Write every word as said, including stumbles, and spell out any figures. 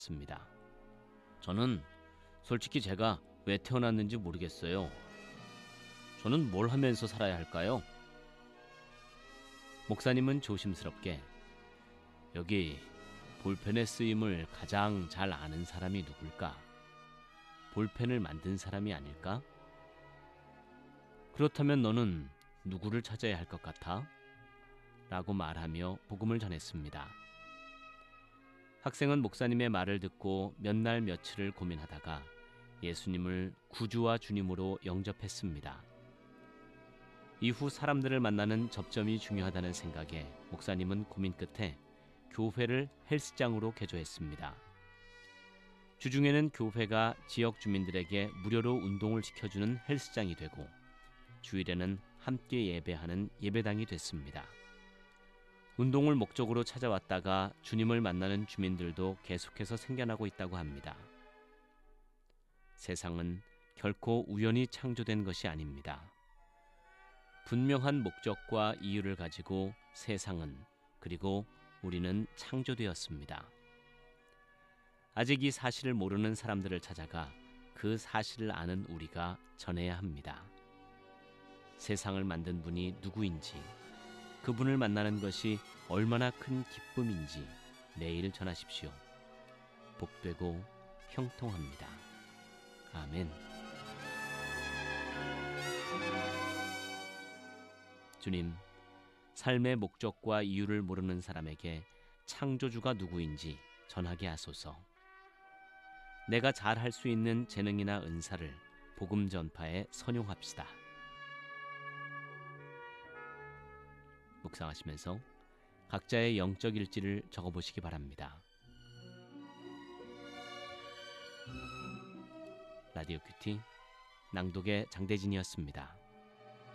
습니다. 저는 솔직히 제가 왜 태어났는지 모르겠어요. 저는 뭘 하면서 살아야 할까요? 목사님은 조심스럽게 여기 볼펜의 쓰임을 가장 잘 아는 사람이 누굴까? 볼펜을 만든 사람이 아닐까? 그렇다면 너는 누구를 찾아야 할 것 같아? 라고 말하며 복음을 전했습니다. 학생은 목사님의 말을 듣고 몇 날 며칠을 고민하다가 예수님을 구주와 주님으로 영접했습니다. 이후 사람들을 만나는 접점이 중요하다는 생각에 목사님은 고민 끝에 교회를 헬스장으로 개조했습니다. 주중에는 교회가 지역 주민들에게 무료로 운동을 시켜주는 헬스장이 되고 주일에는 함께 예배하는 예배당이 됐습니다. 운동을 목적으로 찾아왔다가 주님을 만나는 주민들도 계속해서 생겨나고 있다고 합니다. 세상은 결코 우연히 창조된 것이 아닙니다. 분명한 목적과 이유를 가지고 세상은 그리고 우리는 창조되었습니다. 아직 이 사실을 모르는 사람들을 찾아가 그 사실을 아는 우리가 전해야 합니다. 세상을 만든 분이 누구인지, 그분을 만나는 것이 얼마나 큰 기쁨인지 매일 전하십시오. 복되고 형통합니다. 아멘. 주님, 삶의 목적과 이유를 모르는 사람에게 창조주가 누구인지 전하게 하소서. 내가 잘할 수 있는 재능이나 은사를 복음 전파에 선용합시다. 묵상하시면서 각자의 영적 일지를 적어보시기 바랍니다. 라디오 큐티 낭독의 장대진이었습니다.